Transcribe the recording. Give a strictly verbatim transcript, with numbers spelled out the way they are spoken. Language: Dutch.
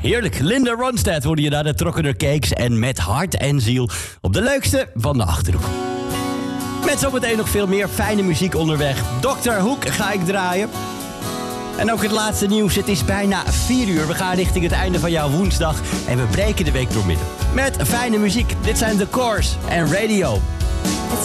Heerlijk. Linda Ronstadt hoorde je naar de Trockener Cakes en met hart en ziel op de leukste van de Achterhoek. Met zometeen nog veel meer fijne muziek onderweg. dokter Hoek ga ik draaien. En ook het laatste nieuws. Het is bijna vier uur. We gaan richting het einde van jouw woensdag. En we breken de week door midden. Met fijne muziek. Dit zijn The Course en Radio.